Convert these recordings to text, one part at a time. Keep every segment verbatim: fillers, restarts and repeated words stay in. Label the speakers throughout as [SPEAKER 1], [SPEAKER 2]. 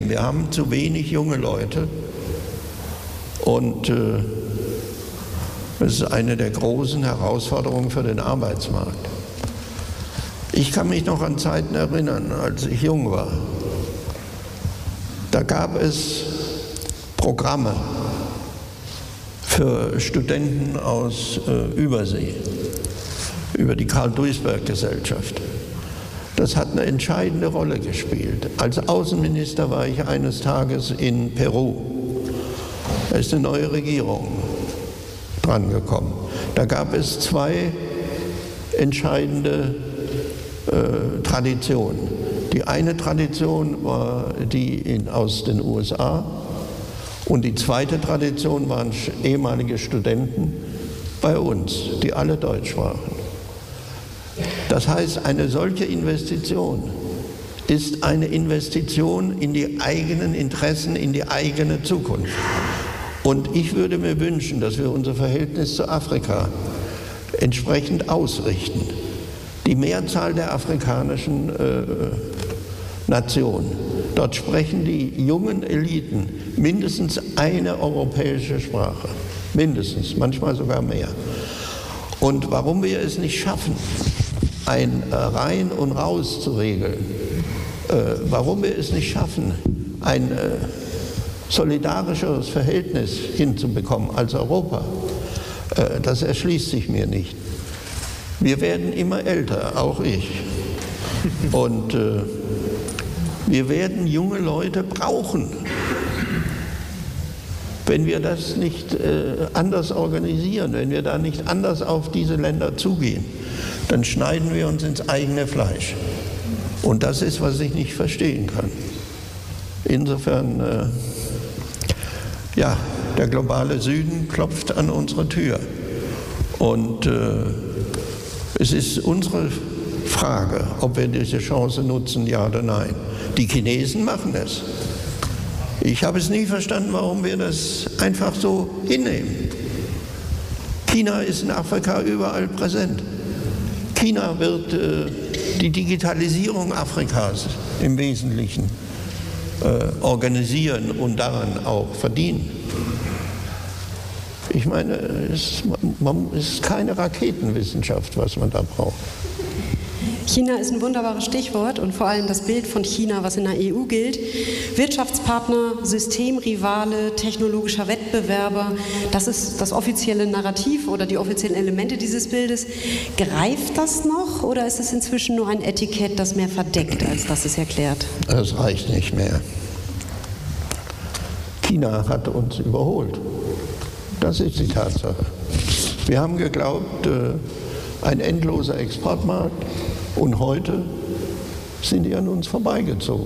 [SPEAKER 1] Wir haben zu wenig junge Leute und äh, das ist eine der großen Herausforderungen für den Arbeitsmarkt. Ich kann mich noch an Zeiten erinnern, als ich jung war. Da gab es Programme für Studenten aus äh, Übersee, über die Karl-Duisberg-Gesellschaft. Das hat eine entscheidende Rolle gespielt. Als Außenminister war ich eines Tages in Peru. Da ist eine neue Regierung drangekommen. Da gab es zwei entscheidende äh, Traditionen. Die eine Tradition war die in, aus den U S A und die zweite Tradition waren ehemalige Studenten bei uns, die alle Deutsch sprachen. Das heißt, eine solche Investition ist eine Investition in die eigenen Interessen, in die eigene Zukunft. Und ich würde mir wünschen, dass wir unser Verhältnis zu Afrika entsprechend ausrichten. Die Mehrzahl der afrikanischen äh, Nationen, dort sprechen die jungen Eliten mindestens eine europäische Sprache. Mindestens, manchmal sogar mehr. Und warum wir es nicht schaffen, ein äh, Rein und Raus zu regeln, äh, warum wir es nicht schaffen, ein äh, solidarischeres Verhältnis hinzubekommen als Europa, äh, das erschließt sich mir nicht. Wir werden immer älter, auch ich. Und äh, wir werden junge Leute brauchen. Wenn wir das nicht äh, anders organisieren, wenn wir da nicht anders auf diese Länder zugehen, dann schneiden wir uns ins eigene Fleisch. Und das ist, was ich nicht verstehen kann. Insofern, äh, ja, der globale Süden klopft an unsere Tür. Und äh, es ist unsere Frage, ob wir diese Chance nutzen, ja oder nein. Die Chinesen machen es. Ich habe es nie verstanden, warum wir das einfach so hinnehmen. China ist in Afrika überall präsent. China wird äh, die Digitalisierung Afrikas im Wesentlichen äh, organisieren und daran auch verdienen. Ich meine, es, man, es ist keine Raketenwissenschaft, was man da braucht.
[SPEAKER 2] China ist ein wunderbares Stichwort und vor allem das Bild von China, was in der E U gilt. Wirtschaftspartner, Systemrivale, technologischer Wettbewerber, das ist das offizielle Narrativ oder die offiziellen Elemente dieses Bildes. Greift das noch oder ist es inzwischen nur ein Etikett, das mehr verdeckt, als dass es erklärt?
[SPEAKER 1] Es reicht nicht mehr. China hat uns überholt. Das ist die Tatsache. Wir haben geglaubt, ein endloser Exportmarkt, und heute sind die an uns vorbeigezogen.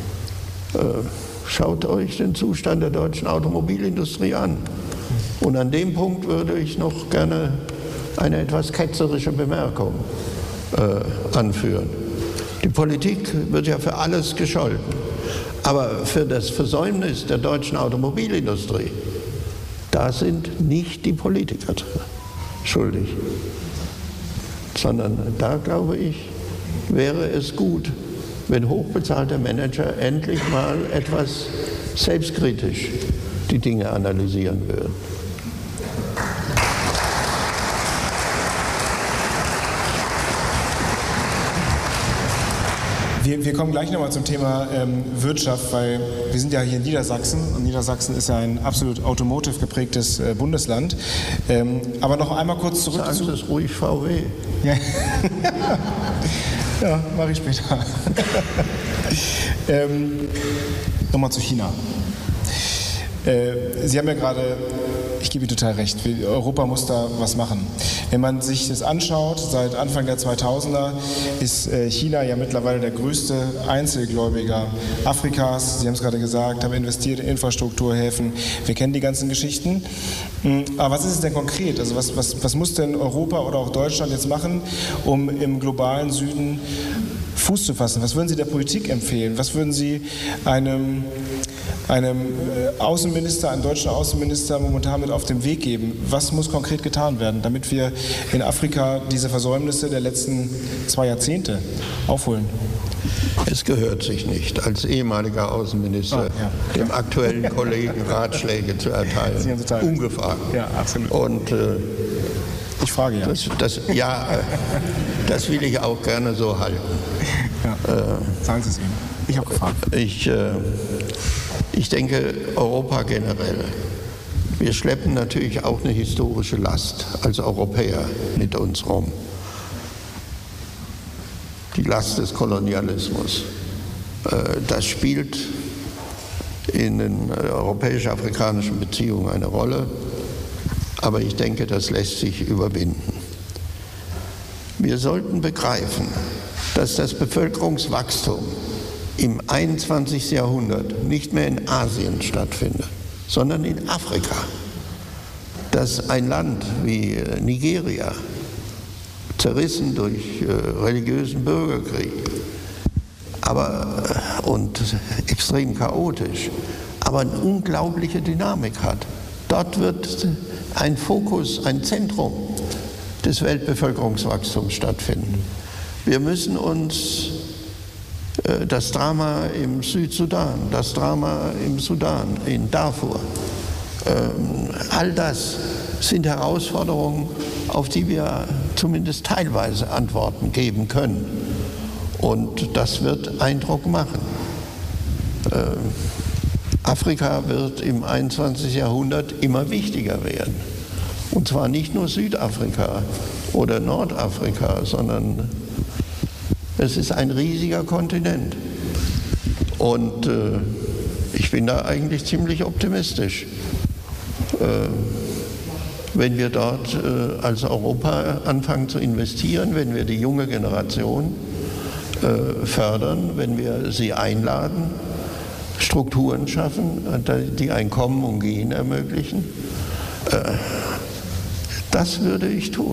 [SPEAKER 1] Schaut euch den Zustand der deutschen Automobilindustrie an. Und an dem Punkt würde ich noch gerne eine etwas ketzerische Bemerkung äh, anführen. Die Politik wird ja für alles gescholten, aber für das Versäumnis der deutschen Automobilindustrie, da sind nicht die Politiker schuldig, sondern da, glaube ich, wäre es gut, wenn hochbezahlte Manager endlich mal etwas selbstkritisch die Dinge analysieren würden.
[SPEAKER 3] Wir, wir kommen gleich nochmal zum Thema ähm, Wirtschaft, weil wir sind ja hier in Niedersachsen und Niedersachsen ist ja ein absolut automotive geprägtes äh, Bundesland. Ähm, aber noch einmal kurz zurück
[SPEAKER 1] Sagen
[SPEAKER 3] zu...
[SPEAKER 1] Sie es ruhig V W.
[SPEAKER 3] Ja, ja mache ich später. ähm, nochmal zu China. Äh, Sie haben ja gerade, ich gebe Ihnen total recht, Europa muss da was machen. Wenn man sich das anschaut, seit Anfang der zweitausender ist China ja mittlerweile der größte Einzelgläubiger Afrikas. Sie haben es gerade gesagt, haben investiert in Infrastruktur, Häfen. Wir kennen die ganzen Geschichten. Aber was ist es denn konkret? Also was, was, was muss denn Europa oder auch Deutschland jetzt machen, um im globalen Süden Fuß zu fassen? Was würden Sie der Politik empfehlen? Was würden Sie einem einem Außenminister, einem deutschen Außenminister momentan mit auf den Weg geben? Was muss konkret getan werden, damit wir in Afrika diese Versäumnisse der letzten zwei Jahrzehnte aufholen?
[SPEAKER 1] Es gehört sich nicht, als ehemaliger Außenminister
[SPEAKER 3] oh, ja,
[SPEAKER 1] dem
[SPEAKER 3] ja.
[SPEAKER 1] aktuellen Kollegen Ratschläge zu erteilen. Ungefragt.
[SPEAKER 3] Ja, absolut.
[SPEAKER 1] Und äh,
[SPEAKER 3] ich frage ja.
[SPEAKER 1] Das, das, ja, äh, das will ich auch gerne so halten.
[SPEAKER 3] Ja. Äh, Sagen Sie es ihm. Ich habe gefragt.
[SPEAKER 1] Ich, äh, ich denke, Europa generell. Wir schleppen natürlich auch eine historische Last als Europäer mit uns rum. Die Last des Kolonialismus. Das spielt in den europäisch-afrikanischen Beziehungen eine Rolle, aber ich denke, das lässt sich überwinden. Wir sollten begreifen, dass das Bevölkerungswachstum im einundzwanzigsten Jahrhundert nicht mehr in Asien stattfindet, sondern in Afrika. Dass ein Land wie Nigeria, zerrissen durch äh, religiösen Bürgerkrieg, aber, äh, und extrem chaotisch, aber eine unglaubliche Dynamik hat. Dort wird ein Fokus, ein Zentrum des Weltbevölkerungswachstums stattfinden. Wir müssen uns äh, das Drama im Südsudan, das Drama im Sudan, in Darfur, äh, all das sind Herausforderungen, auf die wir zumindest teilweise Antworten geben können. Und das wird Eindruck machen. Äh, Afrika wird im einundzwanzigsten Jahrhundert immer wichtiger werden. Und zwar nicht nur Südafrika oder Nordafrika, sondern es ist ein riesiger Kontinent. Und äh, ich bin da eigentlich ziemlich optimistisch. Äh, Wenn wir dort äh, als Europa anfangen zu investieren, wenn wir die junge Generation äh, fördern, wenn wir sie einladen, Strukturen schaffen, die ein Kommen und Gehen ermöglichen, äh, das würde ich tun.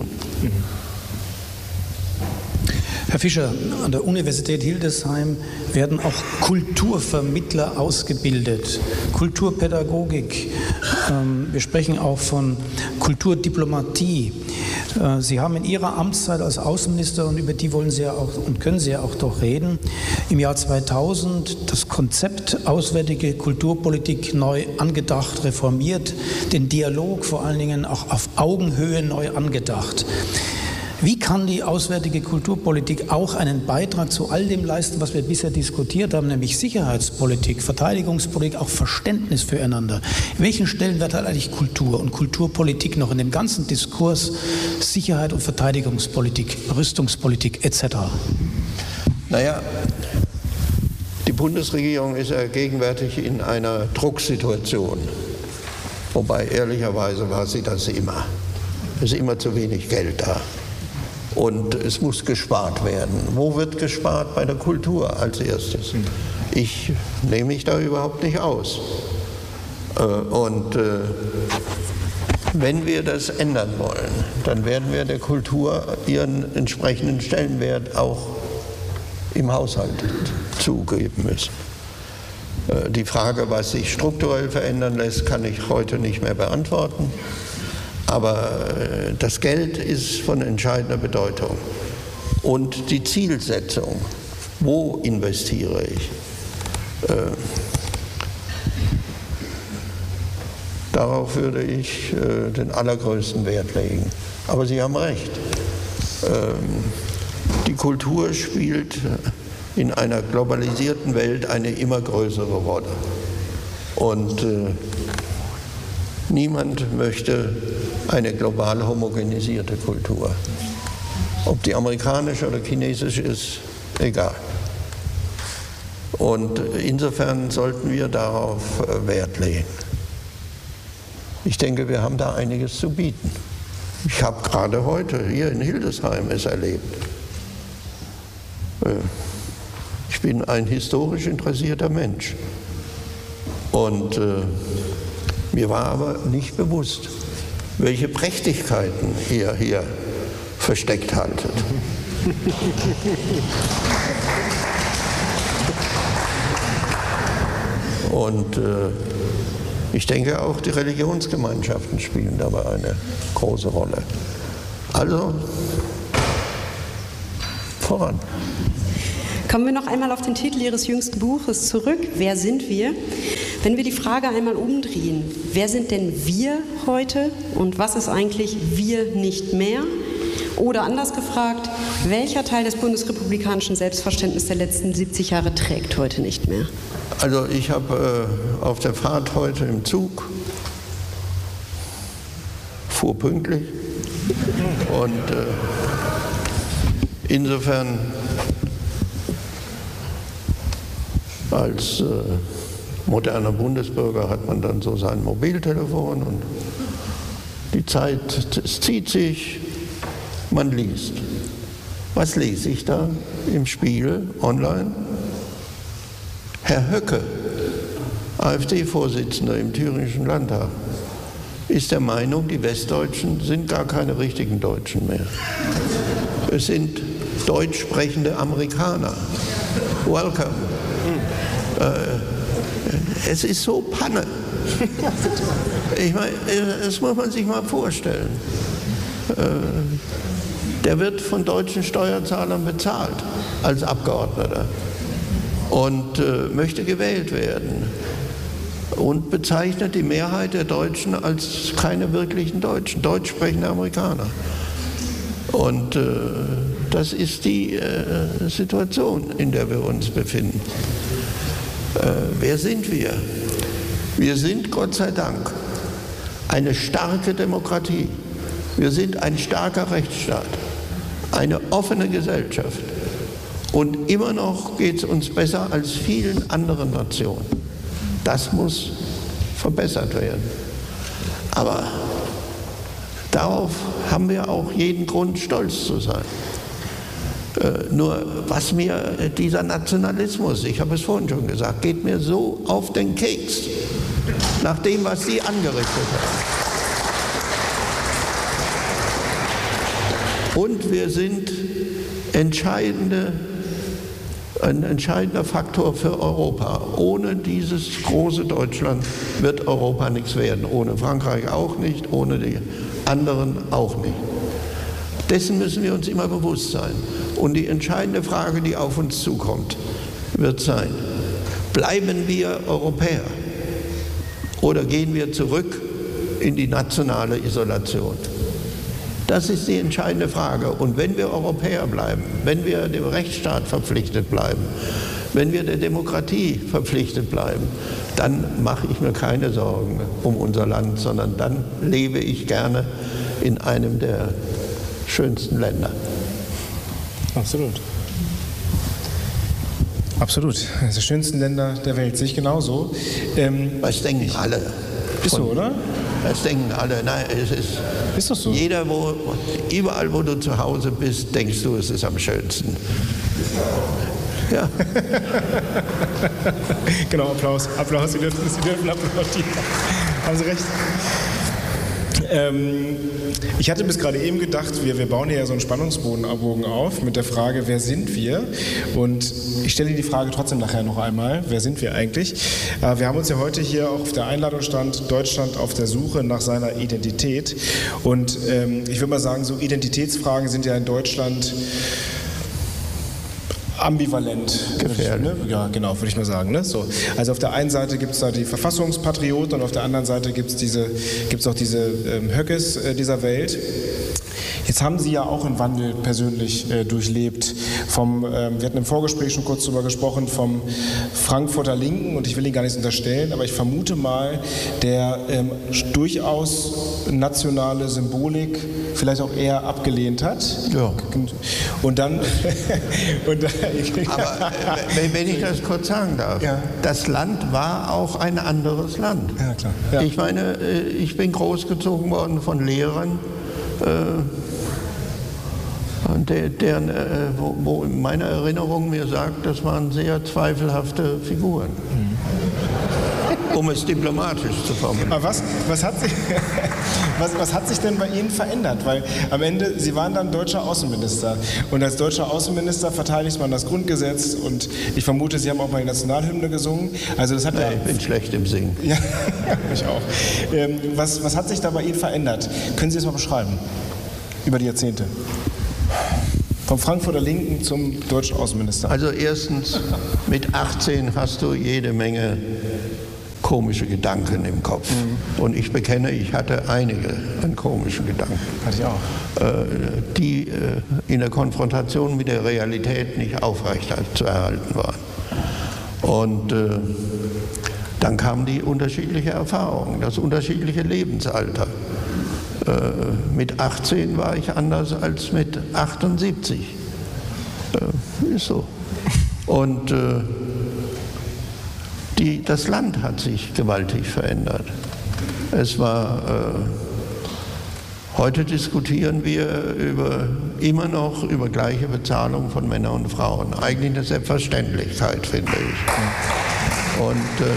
[SPEAKER 4] Herr Fischer, an der Universität Hildesheim werden auch Kulturvermittler ausgebildet, Kulturpädagogik. Wir sprechen auch von Kulturdiplomatie. Sie haben in Ihrer Amtszeit als Außenminister, und über die wollen Sie ja auch und können Sie ja auch doch reden, im Jahr zweitausend das Konzept auswärtige Kulturpolitik neu angedacht, reformiert, den Dialog vor allen Dingen auch auf Augenhöhe neu angedacht. Wie kann die auswärtige Kulturpolitik auch einen Beitrag zu all dem leisten, was wir bisher diskutiert haben, nämlich Sicherheitspolitik, Verteidigungspolitik, auch Verständnis füreinander? Welchen Stellenwert hat eigentlich Kultur und Kulturpolitik noch in dem ganzen Diskurs Sicherheit und Verteidigungspolitik, Rüstungspolitik et cetera?
[SPEAKER 1] Naja, die Bundesregierung ist ja gegenwärtig in einer Drucksituation, wobei ehrlicherweise war sie das immer. Es ist immer zu wenig Geld da. Und es muss gespart werden. Wo wird gespart? Bei der Kultur als erstes. Ich nehme mich da überhaupt nicht aus. Und wenn wir das ändern wollen, dann werden wir der Kultur ihren entsprechenden Stellenwert auch im Haushalt zugeben müssen. Die Frage, was sich strukturell verändern lässt, kann ich heute nicht mehr beantworten. Aber das Geld ist von entscheidender Bedeutung. Und die Zielsetzung, wo investiere ich, äh, darauf würde ich äh, den allergrößten Wert legen. Aber Sie haben recht. Ähm, die Kultur spielt in einer globalisierten Welt eine immer größere Rolle. Und äh, niemand möchte eine global homogenisierte Kultur. Ob die amerikanische oder chinesische ist, egal. Und insofern sollten wir darauf Wert legen. Ich denke, wir haben da einiges zu bieten. Ich habe gerade heute hier in Hildesheim es erlebt. Ich bin ein historisch interessierter Mensch. Und äh, mir war aber nicht bewusst, welche Prächtigkeiten ihr hier versteckt haltet. Und äh, ich denke, auch die Religionsgemeinschaften spielen dabei eine große Rolle. Also voran.
[SPEAKER 2] Kommen wir noch einmal auf den Titel Ihres jüngsten Buches zurück. Wer sind wir? Wenn wir die Frage einmal umdrehen, wer sind denn wir heute und was ist eigentlich wir nicht mehr? Oder anders gefragt, welcher Teil des bundesrepublikanischen Selbstverständnisses der letzten siebzig Jahre trägt heute nicht mehr?
[SPEAKER 1] Also ich habe äh, auf der Fahrt heute im Zug, fuhr pünktlich und äh, insofern als äh, moderner Bundesbürger hat man dann so sein Mobiltelefon und die Zeit, es zieht sich, man liest. Was lese ich da im Spiegel online? Herr Höcke, AfD-Vorsitzender im Thüringischen Landtag, ist der Meinung, die Westdeutschen sind gar keine richtigen Deutschen mehr. Es sind deutsch sprechende Amerikaner. Welcome. Äh, es ist so Panne. Ich meine, das muss man sich mal vorstellen. Äh, der wird von deutschen Steuerzahlern bezahlt als Abgeordneter und äh, möchte gewählt werden und bezeichnet die Mehrheit der Deutschen als keine wirklichen Deutschen, deutsch sprechende Amerikaner. Und äh, das ist die äh, Situation, in der wir uns befinden. Äh, wer sind wir? Wir sind, Gott sei Dank, eine starke Demokratie. Wir sind ein starker Rechtsstaat, eine offene Gesellschaft. Und immer noch geht es uns besser als vielen anderen Nationen. Das muss verbessert werden. Aber darauf haben wir auch jeden Grund, stolz zu sein. Äh, nur was mir dieser Nationalismus, ich habe es vorhin schon gesagt, geht mir so auf den Keks, nach dem, was Sie angerichtet haben. Und wir sind entscheidende, ein entscheidender Faktor für Europa. Ohne dieses große Deutschland wird Europa nichts werden. Ohne Frankreich auch nicht, ohne die anderen auch nicht. Dessen müssen wir uns immer bewusst sein. Und die entscheidende Frage, die auf uns zukommt, wird sein, bleiben wir Europäer oder gehen wir zurück in die nationale Isolation? Das ist die entscheidende Frage. Und wenn wir Europäer bleiben, wenn wir dem Rechtsstaat verpflichtet bleiben, wenn wir der Demokratie verpflichtet bleiben, dann mache ich mir keine Sorgen um unser Land, sondern dann lebe ich gerne in einem der schönsten Länder.
[SPEAKER 3] Absolut. Absolut. Das sind die schönsten Länder der Welt, sehe ich genauso. Ähm,
[SPEAKER 1] das denken alle.
[SPEAKER 3] Ist so, oder?
[SPEAKER 1] Das denken alle. Nein, es ist,
[SPEAKER 3] ist das so?
[SPEAKER 1] Jeder, wo, überall, wo du zu Hause bist, denkst du, es ist am schönsten. Ja.
[SPEAKER 3] Genau, Applaus. Applaus, Sie dürfen, Sie dürfen applaudieren. Haben Sie recht. Ähm, ich hatte bis gerade eben gedacht, wir, wir bauen hier ja so einen Spannungsbogen auf mit der Frage, wer sind wir? Und ich stelle die Frage trotzdem nachher noch einmal, wer sind wir eigentlich? Äh, wir haben uns ja heute hier auch auf der Einladung stand, Deutschland auf der Suche nach seiner Identität. Und ähm, ich würde mal sagen, so Identitätsfragen sind ja in Deutschland ambivalent.
[SPEAKER 1] Gefährlich.
[SPEAKER 3] Ne? Ja, genau, würde ich mal sagen. Ne? So. Also auf der einen Seite gibt es da die Verfassungspatrioten und auf der anderen Seite gibt es diese, gibt's auch diese ähm, Höckes äh, dieser Welt. Jetzt haben Sie ja auch einen Wandel persönlich äh, durchlebt. Vom, ähm, wir hatten im Vorgespräch schon kurz darüber gesprochen, vom Frankfurter Linken, und ich will Ihnen gar nichts unterstellen, aber ich vermute mal, der ähm, durchaus nationale Symbolik vielleicht auch eher abgelehnt hat.
[SPEAKER 1] Ja.
[SPEAKER 3] Und dann... und dann
[SPEAKER 1] aber äh, wenn ich das kurz sagen darf, ja. Das Land war auch ein anderes Land.
[SPEAKER 3] Ja, klar. Ja.
[SPEAKER 1] Ich meine, ich bin großgezogen worden von Lehrern, äh, Der, deren, äh, wo, wo in meiner Erinnerung mir sagt, das waren sehr zweifelhafte Figuren. Mhm. Um es diplomatisch zu formulieren.
[SPEAKER 3] Aber was, was, hat sich, was, was hat sich denn bei Ihnen verändert? Weil am Ende, Sie waren dann deutscher Außenminister. Und als deutscher Außenminister verteidigt man das Grundgesetz. Und ich vermute, Sie haben auch mal die Nationalhymne gesungen. Also das hat
[SPEAKER 1] ja,
[SPEAKER 3] ja,
[SPEAKER 1] ich bin schlecht im Singen.
[SPEAKER 3] Ja, ich auch. Ähm, was, was hat sich da bei Ihnen verändert? Können Sie das mal beschreiben? Über die Jahrzehnte. Vom Frankfurter Linken zum deutschen Außenminister.
[SPEAKER 1] Also erstens, mit achtzehn hast du jede Menge komische Gedanken im Kopf. Mhm. Und ich bekenne, ich hatte einige an komischen Gedanken.
[SPEAKER 3] Hatte ich auch.
[SPEAKER 1] Äh, die äh, in der Konfrontation mit der Realität nicht aufrecht zu erhalten waren. Und äh, dann kamen die unterschiedlichen Erfahrungen, das unterschiedliche Lebensalter. Äh, mit achtzehn war ich anders als mit achtundsiebzig. Äh, ist so. Und äh, die, das Land hat sich gewaltig verändert. Es war, äh, heute diskutieren wir über, immer noch über gleiche Bezahlung von Männern und Frauen. Eigentlich eine Selbstverständlichkeit, finde ich. Und äh,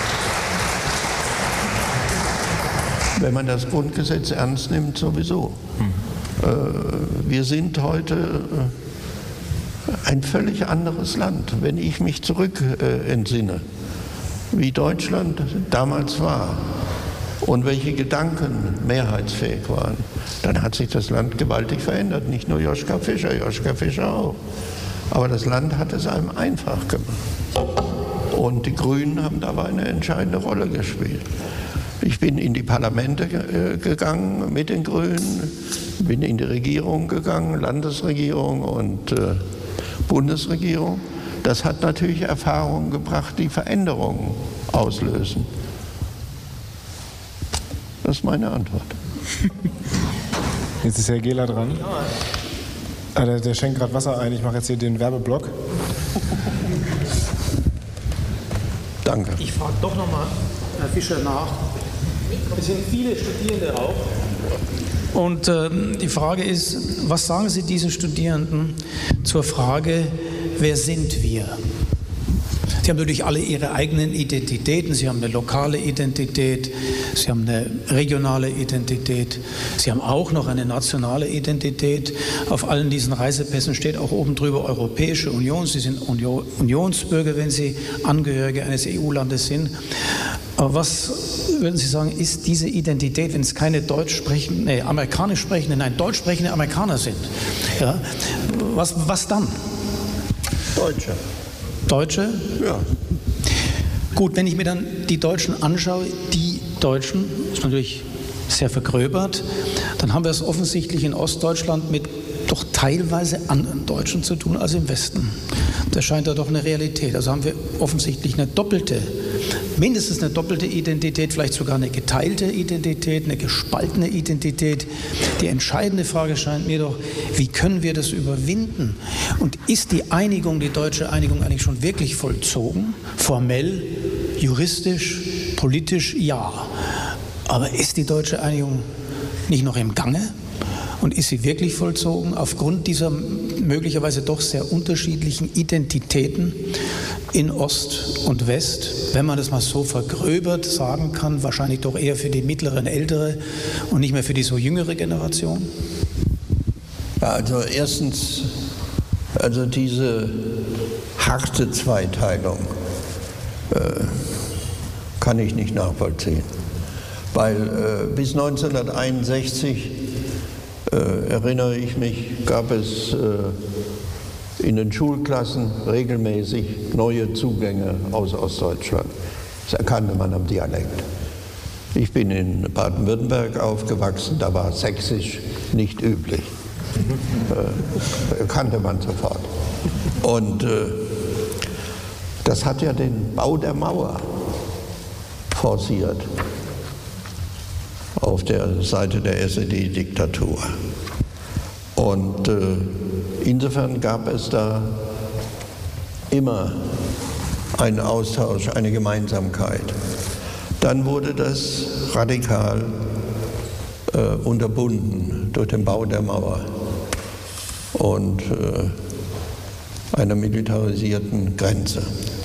[SPEAKER 1] wenn man das Grundgesetz ernst nimmt, sowieso. Äh, wir sind heute äh, ein völlig anderes Land. Wenn ich mich zurück äh, entsinne, wie Deutschland damals war und welche Gedanken mehrheitsfähig waren, dann hat sich das Land gewaltig verändert. Nicht nur Joschka Fischer, Joschka Fischer auch. Aber das Land hat es einem einfach gemacht. Und die Grünen haben dabei eine entscheidende Rolle gespielt. Ich bin in die Parlamente äh, gegangen mit den Grünen, bin in die Regierung gegangen, Landesregierung und äh, Bundesregierung. Das hat natürlich Erfahrungen gebracht, die Veränderungen auslösen. Das ist meine Antwort.
[SPEAKER 3] Jetzt ist Herr Gehler dran. Ah, der, der schenkt gerade Wasser ein. Ich mache jetzt hier den Werbeblock.
[SPEAKER 1] Danke.
[SPEAKER 4] Ich frage doch nochmal, Herr Fischer, nach. Es sind viele Studierende auch. Und äh, die Frage ist, was sagen Sie diesen Studierenden zur Frage, wer sind wir? Sie haben natürlich alle ihre eigenen Identitäten. Sie haben eine lokale Identität, Sie haben eine regionale Identität, Sie haben auch noch eine nationale Identität. Auf allen diesen Reisepässen steht auch oben drüber Europäische Union. Sie sind Union, Unionsbürger, wenn Sie Angehörige eines E U-Landes sind. Aber was würden Sie sagen, ist diese Identität, wenn es keine deutsch sprechenden, nee, amerikanisch sprechenden, nein, deutsch sprechende Amerikaner sind? Ja, was, was dann?
[SPEAKER 1] Deutsche.
[SPEAKER 4] Deutsche?
[SPEAKER 1] Ja.
[SPEAKER 4] Gut, wenn ich mir dann die Deutschen anschaue, die Deutschen, ist natürlich sehr vergröbert, dann haben wir es offensichtlich in Ostdeutschland mit doch teilweise anderen Deutschen zu tun als im Westen. Das scheint da doch eine Realität. Also haben wir offensichtlich eine doppelte, mindestens eine doppelte Identität, vielleicht sogar eine geteilte Identität, eine gespaltene Identität. Die entscheidende Frage scheint mir doch, wie können wir das überwinden? Und ist die Einigung, die deutsche Einigung eigentlich schon wirklich vollzogen? Formell, juristisch, politisch, ja. Aber ist die deutsche Einigung nicht noch im Gange? Und ist sie wirklich vollzogen aufgrund dieser möglicherweise doch sehr unterschiedlichen Identitäten in Ost und West, wenn man das mal so vergröbert sagen kann, wahrscheinlich doch eher für die mittlere und ältere und nicht mehr für die so jüngere Generation?
[SPEAKER 1] Ja, also erstens, also diese harte Zweiteilung äh, kann ich nicht nachvollziehen, weil äh, bis neunzehnhunderteinundsechzig Äh, erinnere ich mich, gab es äh, in den Schulklassen regelmäßig neue Zugänge aus Ostdeutschland. Das erkannte man am Dialekt. Ich bin in Baden-Württemberg aufgewachsen, da war Sächsisch nicht üblich. Äh, erkannte man sofort. Und äh, das hat ja den Bau der Mauer forciert. Auf der Seite der S E D-Diktatur. Und äh, insofern gab es da immer einen Austausch, eine Gemeinsamkeit. Dann wurde das radikal äh, unterbunden durch den Bau der Mauer und äh, einer militarisierten Grenze.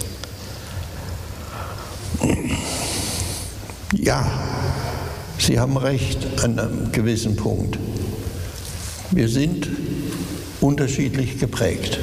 [SPEAKER 1] Ja, Sie haben recht an einem gewissen Punkt. Wir sind unterschiedlich geprägt.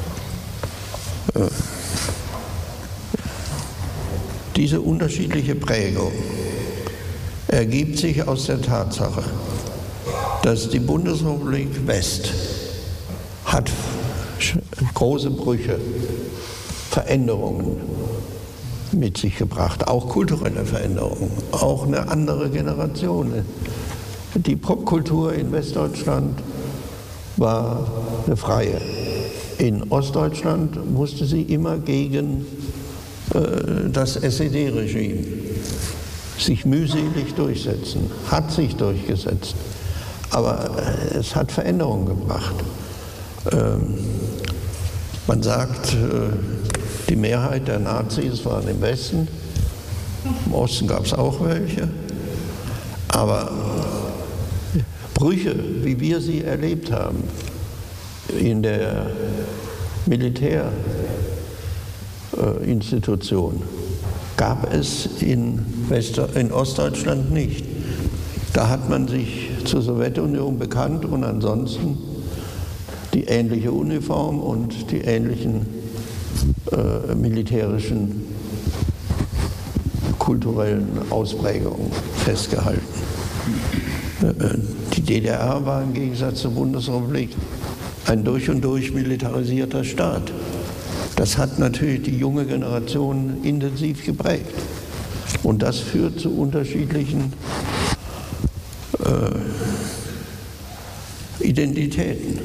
[SPEAKER 1] Diese unterschiedliche Prägung ergibt sich aus der Tatsache, dass die Bundesrepublik West hat große Brüche, Veränderungen mit sich gebracht, auch kulturelle Veränderungen, auch eine andere Generation. Die Popkultur in Westdeutschland war eine freie. In Ostdeutschland musste sie immer gegen äh, das S E D-Regime sich mühselig durchsetzen, hat sich durchgesetzt, aber äh, es hat Veränderungen gebracht. Ähm, man sagt, äh, die Mehrheit der Nazis waren im Westen, im Osten gab es auch welche, aber Brüche, wie wir sie erlebt haben, in der Militärinstitution, gab es in, West- in Ostdeutschland nicht. Da hat man sich zur Sowjetunion bekannt und ansonsten die ähnliche Uniform und die ähnlichen äh, militärischen, kulturellen Ausprägungen festgehalten. Die D D R war im Gegensatz zur Bundesrepublik ein durch und durch militarisierter Staat. Das hat natürlich die junge Generation intensiv geprägt. Und das führt zu unterschiedlichen äh, Identitäten.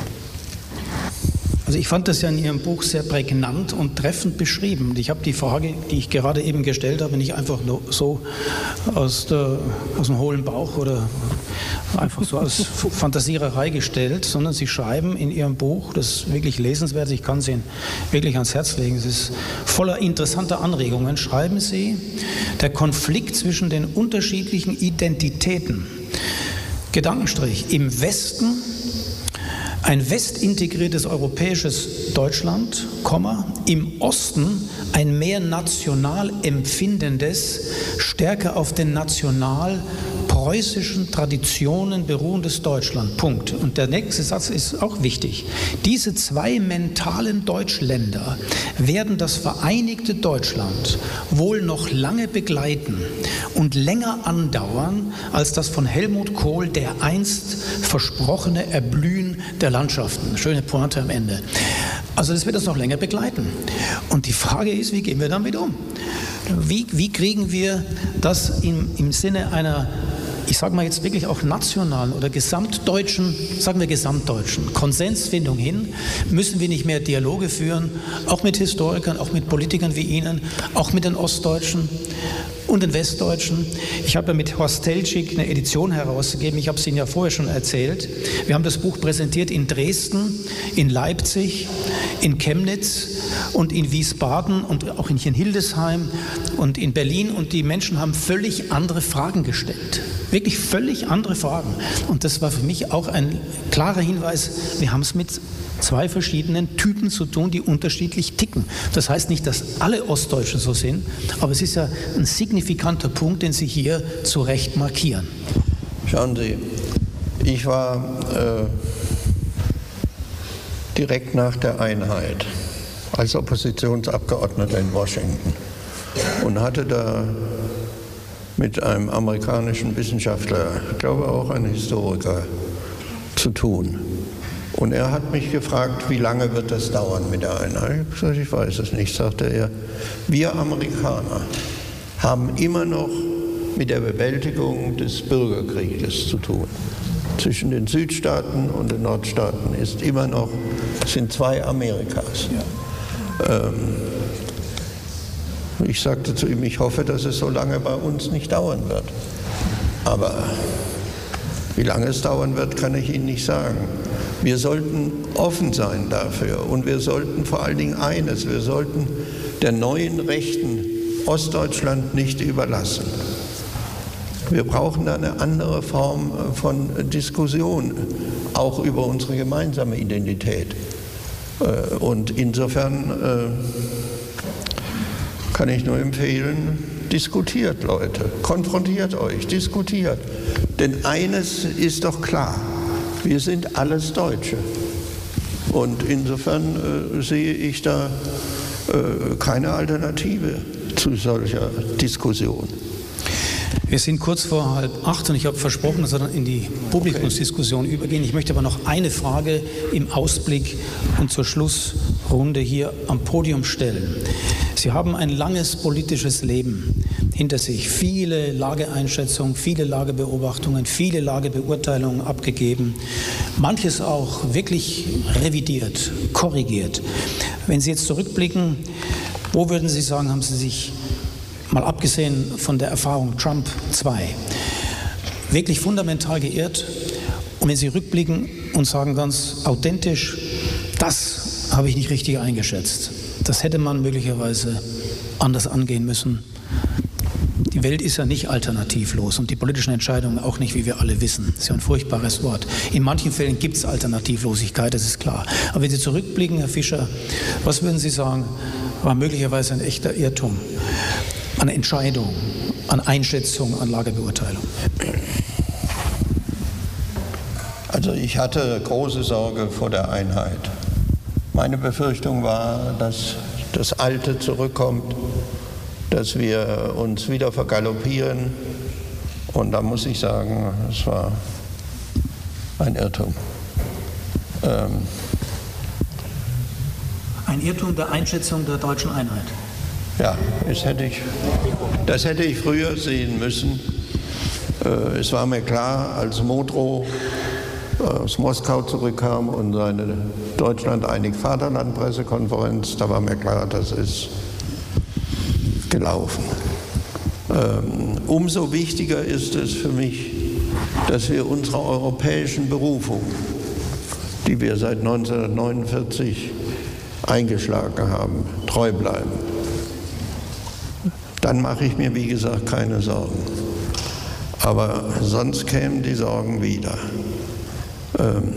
[SPEAKER 4] Also ich fand das ja in Ihrem Buch sehr prägnant und treffend beschrieben. Ich habe die Frage, die ich gerade eben gestellt habe, nicht einfach nur so aus, der, aus dem hohlen Bauch oder einfach so aus Fantasiererei gestellt, sondern Sie schreiben in Ihrem Buch, das ist wirklich lesenswert, ich kann es Ihnen wirklich ans Herz legen, es ist voller interessanter Anregungen, schreiben Sie, der Konflikt zwischen den unterschiedlichen Identitäten, Gedankenstrich, im Westen ein westintegriertes europäisches Deutschland, im Osten ein mehr national empfindendes, stärker auf den national-preußischen Traditionen beruhendes Deutschland. Punkt. Und der nächste Satz ist auch wichtig. Diese zwei mentalen Deutschländer werden das vereinigte Deutschland wohl noch lange begleiten und länger andauern als das von Helmut Kohl dereinst versprochene Erblühen der Landschaften. Schöne Pointe am Ende. Also das wird uns noch länger begleiten. Und die Frage ist, wie gehen wir damit um? Wie, wie kriegen wir das im, im Sinne einer, ich sage mal jetzt wirklich auch nationalen oder gesamtdeutschen, sagen wir gesamtdeutschen Konsensfindung hin? Müssen wir nicht mehr Dialoge führen, auch mit Historikern, auch mit Politikern wie Ihnen, auch mit den Ostdeutschen und den Westdeutschen? Ich habe ja mit Horst Teltschik eine Edition herausgegeben, ich habe es Ihnen ja vorher schon erzählt. Wir haben das Buch präsentiert in Dresden, in Leipzig, in Chemnitz und in Wiesbaden und auch in Hildesheim und in Berlin, und die Menschen haben völlig andere Fragen gestellt. Wirklich völlig andere Fragen. Und das war für mich auch ein klarer Hinweis, wir haben es mit zwei verschiedenen Typen zu tun, die unterschiedlich ticken. Das heißt nicht, dass alle Ostdeutschen so sind, aber es ist ja ein signifikanter Punkt, den Sie hier zu Recht markieren.
[SPEAKER 1] Schauen Sie, ich war äh, direkt nach der Einheit als Oppositionsabgeordneter in Washington und hatte da mit einem amerikanischen Wissenschaftler, ich glaube auch einem Historiker, zu tun. Und er hat mich gefragt, wie lange wird das dauern mit der Einheit? Ich habe gesagt, ich weiß es nicht, sagte er. Wir Amerikaner haben immer noch mit der Bewältigung des Bürgerkrieges zu tun. Zwischen den Südstaaten und den Nordstaaten ist immer noch, sind zwei Amerikas. Ja. Ähm, ich sagte zu ihm, ich hoffe, dass es so lange bei uns nicht dauern wird. Aber wie lange es dauern wird, kann ich Ihnen nicht sagen. Wir sollten offen sein dafür und wir sollten vor allen Dingen eines, wir sollten der neuen Rechten Ostdeutschland nicht überlassen. Wir brauchen da eine andere Form von Diskussion, auch über unsere gemeinsame Identität. Und insofern kann ich nur empfehlen, diskutiert, Leute, konfrontiert euch, diskutiert. Denn eines ist doch klar, wir sind alles Deutsche. Und insofern äh, sehe ich da äh, keine Alternative zu solcher Diskussion.
[SPEAKER 4] Wir sind kurz vor halb acht und ich habe versprochen, dass wir dann in die Publikumsdiskussion okay. übergehen. Ich möchte aber noch eine Frage im Ausblick und zur Schlussrunde hier am Podium stellen. Sie haben ein langes politisches Leben hinter sich, viele Lageeinschätzungen, viele Lagebeobachtungen, viele Lagebeurteilungen abgegeben, manches auch wirklich revidiert, korrigiert. Wenn Sie jetzt zurückblicken, wo würden Sie sagen, haben Sie sich mal abgesehen von der Erfahrung Trump zwei, wirklich fundamental geirrt? Und wenn Sie rückblicken und sagen ganz authentisch, das habe ich nicht richtig eingeschätzt, das hätte man möglicherweise anders angehen müssen. Die Welt ist ja nicht alternativlos und die politischen Entscheidungen auch nicht, wie wir alle wissen. Das ist ja ein furchtbares Wort. In manchen Fällen gibt es Alternativlosigkeit, das ist klar. Aber wenn Sie zurückblicken, Herr Fischer, was würden Sie sagen, war möglicherweise ein echter Irrtum an Entscheidung, an Einschätzung, an Lagebeurteilung?
[SPEAKER 1] Also ich hatte große Sorge vor der Einheit. Meine Befürchtung war, dass das Alte zurückkommt, dass wir uns wieder vergaloppieren. Und da muss ich sagen, es war ein Irrtum. Ähm
[SPEAKER 4] ein Irrtum der Einschätzung der deutschen Einheit?
[SPEAKER 1] Ja, das hätte ich, das hätte ich früher sehen müssen. Äh, es war mir klar, als Modrow aus Moskau zurückkam und seine Deutschland einig Vaterland-Pressekonferenz, da war mir klar, das ist gelaufen. Ähm, umso wichtiger ist es für mich, dass wir unserer europäischen Berufung, die wir seit neunzehnhundertneunundvierzig eingeschlagen haben, treu bleiben. Dann mache ich mir, wie gesagt, keine Sorgen. Aber sonst kämen die Sorgen wieder. Ähm,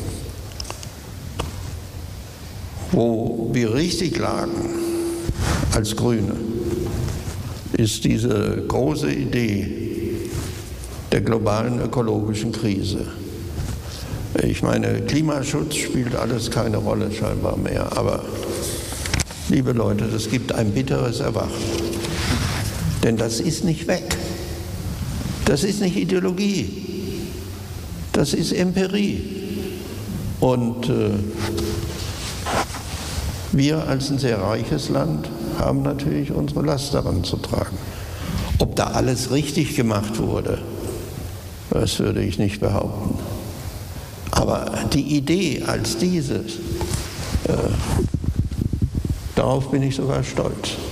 [SPEAKER 1] wo wir richtig lagen als Grüne, ist diese große Idee der globalen ökologischen Krise. Ich meine, Klimaschutz spielt alles keine Rolle scheinbar mehr, aber liebe Leute, das gibt ein bitteres Erwachen. Denn das ist nicht weg. Das ist nicht Ideologie. Das ist Empirie. Und äh, wir als ein sehr reiches Land haben natürlich unsere Last daran zu tragen. Ob da alles richtig gemacht wurde, das würde ich nicht behaupten. Aber die Idee als dieses, äh, darauf bin ich sogar stolz.